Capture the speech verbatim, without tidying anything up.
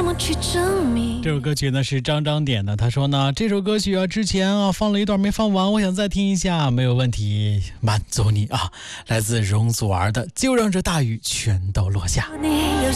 么去证明？ 这首歌曲呢是张张点的，他说呢这首歌曲啊之前啊放了一段没放完，我想再听一下，没有问题，满足你啊。来自容祖儿的《就让这大雨全都落下》。 你有